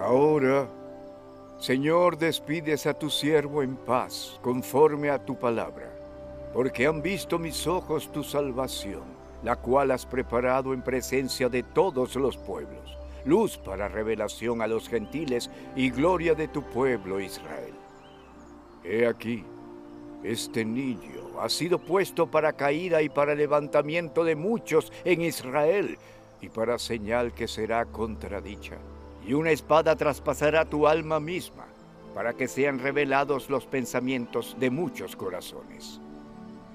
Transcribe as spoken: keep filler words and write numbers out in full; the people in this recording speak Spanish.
Ahora, Señor, despides a tu siervo en paz, conforme a tu palabra, porque han visto mis ojos tu salvación, la cual has preparado en presencia de todos los pueblos, luz para revelación a los gentiles y gloria de tu pueblo Israel. He aquí, este niño ha sido puesto para caída y para levantamiento de muchos en Israel, y para señal que será contradicha. Y una espada traspasará tu alma misma, para que sean revelados los pensamientos de muchos corazones.